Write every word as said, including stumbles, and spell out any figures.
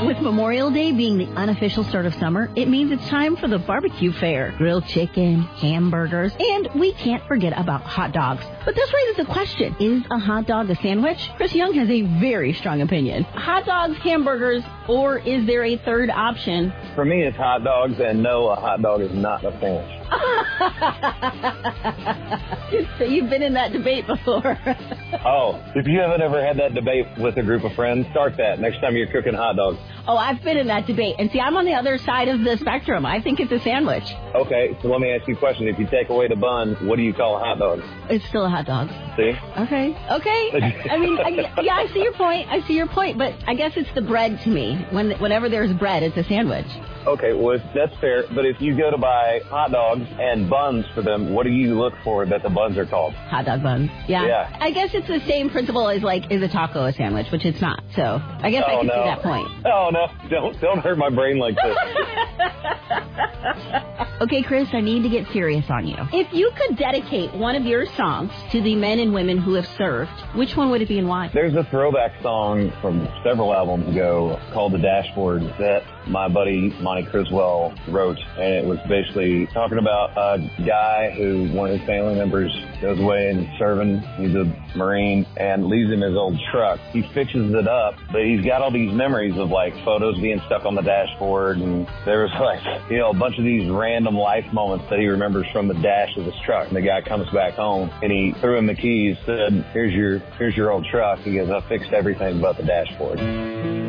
With Memorial Day being the unofficial start of summer, it means it's time for the barbecue fare. Grilled chicken, hamburgers, and we can't forget about hot dogs. But this raises a question. Is a hot dog a sandwich? Chris Young has a very strong opinion. Hot dogs, hamburgers, or is there a third option? For me, it's hot dogs, and no, a hot dog is not a sandwich. So you've been in that debate before. Oh, if you haven't ever had that debate with a group of friends, start that next time you're cooking hot dogs. Oh, I've been in that debate. And see, I'm on the other side of the spectrum. I think it's a sandwich. Okay, so let me ask you a question. If you take away the bun, what do you call a hot dog? It's still a hot dog. See? Okay. Okay. I mean, I, yeah, I see your point. I see your point. But I guess it's the bread to me. When Whenever there's bread, it's a sandwich. Okay, well, that's fair. But if you go to buy hot dogs and buns for them, what do you look for that the buns are called? Hot dog buns. Yeah. yeah. I guess it's the same principle as, like, is a taco a sandwich, which it's not. So I guess oh, I can no. see that point. Oh, no. Don't, don't hurt my brain like this. Okay, Chris, I need to get serious on you. If you could dedicate one of your songs to the men and women who have served, which one would it be and why? There's a throwback song from several albums ago called The Dashboard that my buddy Monty Criswell wrote, and it was basically talking about a guy who one of his family members goes away and serving. He's a Marine and leaves him his old truck. He fixes it up, but he's got all these memories of like photos being stuck on the dashboard, and there was like, you know, a bunch of these random life moments that he remembers from the dash of his truck. And the guy comes back home and he threw him the keys, said, here's your, here's your old truck. He goes, I fixed everything but the dashboard.